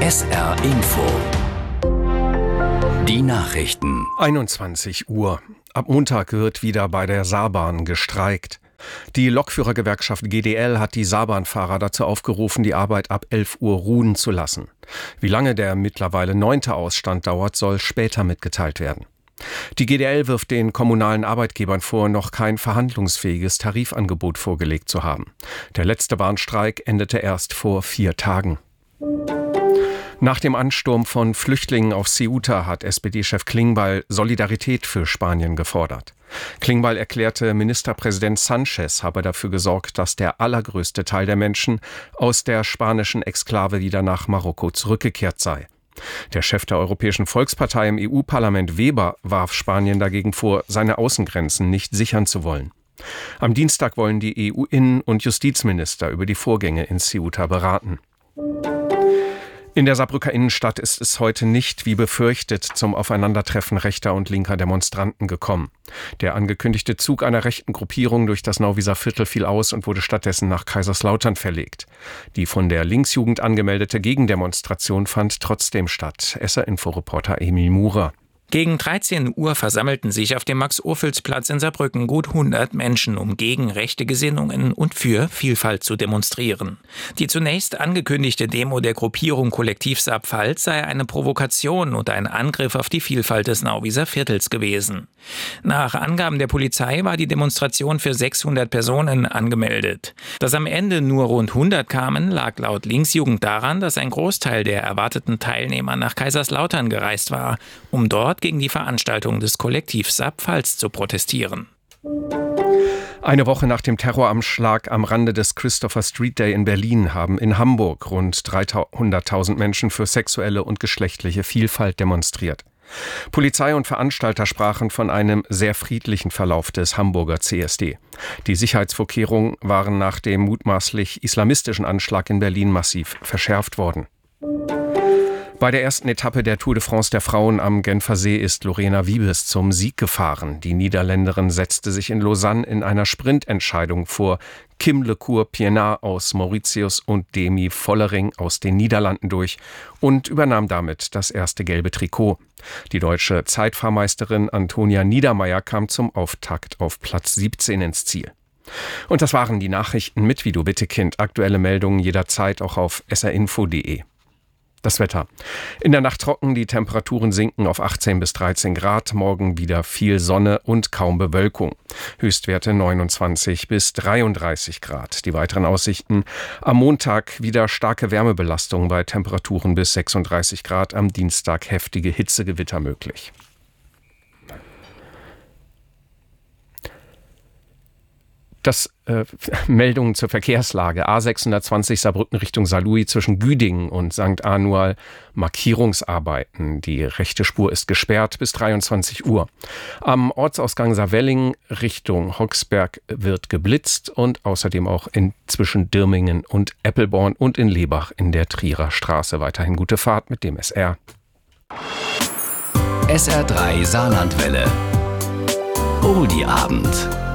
SR Info. Die Nachrichten. 21 Uhr. Ab Montag wird wieder bei der Saarbahn gestreikt. Die Lokführergewerkschaft GDL hat die Saarbahnfahrer dazu aufgerufen, die Arbeit ab 11 Uhr ruhen zu lassen. Wie lange der mittlerweile 9. Ausstand dauert, soll später mitgeteilt werden. Die GDL wirft den kommunalen Arbeitgebern vor, noch kein verhandlungsfähiges Tarifangebot vorgelegt zu haben. Der letzte Warnstreik endete erst vor 4 Tagen. Nach dem Ansturm von Flüchtlingen auf Ceuta hat SPD-Chef Klingbeil Solidarität für Spanien gefordert. Klingbeil erklärte, Ministerpräsident Sanchez habe dafür gesorgt, dass der allergrößte Teil der Menschen aus der spanischen Exklave wieder nach Marokko zurückgekehrt sei. Der Chef der Europäischen Volkspartei im EU-Parlament Weber warf Spanien dagegen vor, seine Außengrenzen nicht sichern zu wollen. Am Dienstag wollen die EU-Innen- und Justizminister über die Vorgänge in Ceuta beraten. In der Saarbrücker Innenstadt ist es heute nicht, wie befürchtet, zum Aufeinandertreffen rechter und linker Demonstranten gekommen. Der angekündigte Zug einer rechten Gruppierung durch das Nauwieser Viertel fiel aus und wurde stattdessen nach Kaiserslautern verlegt. Die von der Linksjugend angemeldete Gegendemonstration fand trotzdem statt. SR-Info-Reporter Emil Murer. Gegen 13 Uhr versammelten sich auf dem Max-Ophüls-Platz in Saarbrücken gut 100 Menschen, um gegen rechte Gesinnungen und für Vielfalt zu demonstrieren. Die zunächst angekündigte Demo der Gruppierung Kollektiv Saar-Pfalz sei eine Provokation und ein Angriff auf die Vielfalt des Nauwieser Viertels gewesen. Nach Angaben der Polizei war die Demonstration für 600 Personen angemeldet. Dass am Ende nur rund 100 kamen, lag laut Linksjugend daran, dass ein Großteil der erwarteten Teilnehmer nach Kaiserslautern gereist war, um dort gegen die Veranstaltung des Kollektivs Saar-Pfalz zu protestieren. Eine Woche nach dem Terroranschlag am Rande des Christopher Street Day in Berlin haben in Hamburg rund 300.000 Menschen für sexuelle und geschlechtliche Vielfalt demonstriert. Polizei und Veranstalter sprachen von einem sehr friedlichen Verlauf des Hamburger CSD. Die Sicherheitsvorkehrungen waren nach dem mutmaßlich islamistischen Anschlag in Berlin massiv verschärft worden. Bei der ersten Etappe der Tour de France der Frauen am Genfer See ist Lorena Wiebes zum Sieg gefahren. Die Niederländerin setzte sich in Lausanne in einer Sprintentscheidung vor Kim Lecour-Pienaar aus Mauritius und Demi Vollering aus den Niederlanden durch und übernahm damit das erste gelbe Trikot. Die deutsche Zeitfahrmeisterin Antonia Niedermeyer kam zum Auftakt auf Platz 17 ins Ziel. Und das waren die Nachrichten mit Vido Wittekind. Aktuelle Meldungen jederzeit auch auf srinfo.de. Das Wetter. In der Nacht trocken, die Temperaturen sinken auf 18 bis 13 Grad. Morgen wieder viel Sonne und kaum Bewölkung. Höchstwerte 29 bis 33 Grad. Die weiteren Aussichten. Am Montag wieder starke Wärmebelastung bei Temperaturen bis 36 Grad. Am Dienstag heftige Hitzegewitter möglich. Das Meldungen zur Verkehrslage. A620 Saarbrücken Richtung Saarlouis zwischen Güdingen und St. Anual. Markierungsarbeiten. Die rechte Spur ist gesperrt bis 23 Uhr. Am Ortsausgang Saarwelling Richtung Hoxberg wird geblitzt und außerdem auch zwischen Dirmingen und Eppelborn und in Lebach in der Trierer Straße. Weiterhin gute Fahrt mit dem SR. SR3 Saarlandwelle. Oldie Abend.